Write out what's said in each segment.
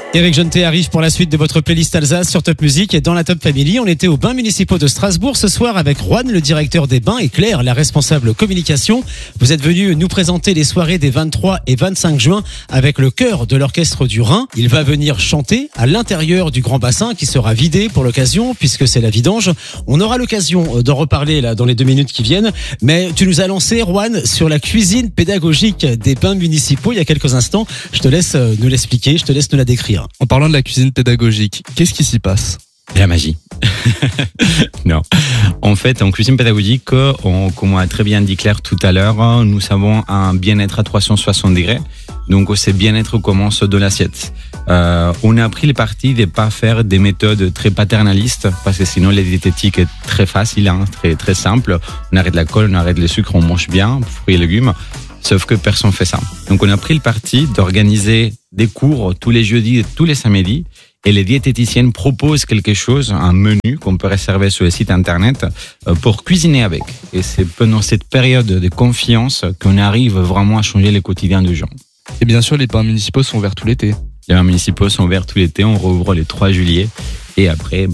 Et avec Jeune T arrive pour la suite de votre playlist Alsace sur Top Music. Et dans la Top Family, on était aux bains municipaux de Strasbourg ce soir avec Juan, le directeur des bains, et Claire, la responsable communication. Vous êtes venus nous présenter les soirées des 23 et 25 juin avec le chœur de l'orchestre du Rhin. Il va venir chanter à l'intérieur du grand bassin qui sera vidé pour l'occasion puisque c'est la vidange. On aura l'occasion d'en reparler là dans les 2 minutes qui viennent. Mais tu nous as lancé, Juan, sur la cuisine pédagogique des bains municipaux il y a quelques instants. Je te laisse nous l'expliquer, je te laisse nous la décrire. En parlant de la cuisine pédagogique, qu'est-ce qui s'y passe ? La magie. Non. En fait, en cuisine pédagogique, comme a très bien dit Claire tout à l'heure, nous avons un bien-être à 360 degrés. Donc, ce bien-être commence de l'assiette. On a pris le parti de ne pas faire des méthodes très paternalistes, parce que sinon, la diététique est très facile, très, très simple. On arrête l'alcool, on arrête le sucre, on mange bien, fruits et légumes. Sauf que personne ne fait ça. Donc, on a pris le parti d'organiser des cours tous les jeudis et tous les samedis. Et les diététiciennes proposent quelque chose, un menu qu'on peut réserver sur le site internet pour cuisiner avec. Et c'est pendant cette période de confiance qu'on arrive vraiment à changer le quotidien des gens. Et bien sûr, les bains municipaux sont ouverts tout l'été. Les bains municipaux sont ouverts tout l'été. On rouvre le 3 juillet. Et après,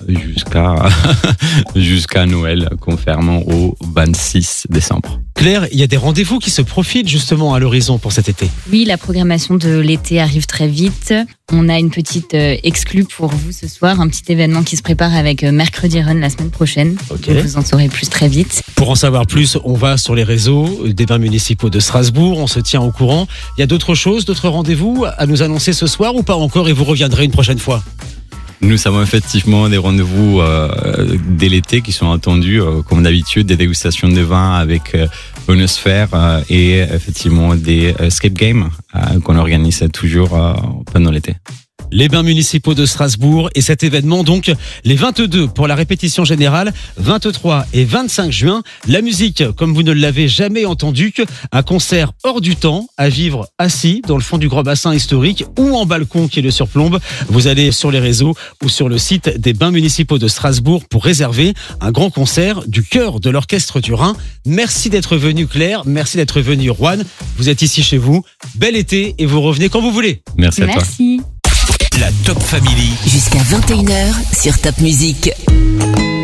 jusqu'à Noël, confirmant au 26 décembre. Claire, il y a des rendez-vous qui se profilent justement à l'horizon pour cet été. Oui, la programmation de l'été arrive très vite. On a une petite exclue pour vous ce soir, un petit événement qui se prépare avec Mercredi Run la semaine prochaine. Ok. Vous en saurez plus très vite. Pour en savoir plus, on va sur les réseaux des bains municipaux de Strasbourg, on se tient au courant. Il y a d'autres choses, d'autres rendez-vous à nous annoncer ce soir ou pas encore et vous reviendrez une prochaine fois? Nous avons effectivement des rendez-vous dès l'été qui sont attendus, comme d'habitude, des dégustations de vin avec Bonosphère et effectivement des escape games qu'on organise toujours pendant l'été. Les bains municipaux de Strasbourg et cet événement donc les 22 pour la répétition générale, 23 et 25 juin. La musique comme vous ne l'avez jamais entendu, un concert hors du temps à vivre assis dans le fond du grand bassin historique ou en balcon qui le surplombe. Vous allez sur les réseaux ou sur le site des bains municipaux de Strasbourg pour réserver un grand concert du chœur de l'orchestre du Rhin. Merci d'être venu Claire, merci d'être venu Juan. Vous êtes ici chez vous. Bel été et vous revenez quand vous voulez. Merci à toi. Merci. La Top Family. Jusqu'à 21h sur Top Music.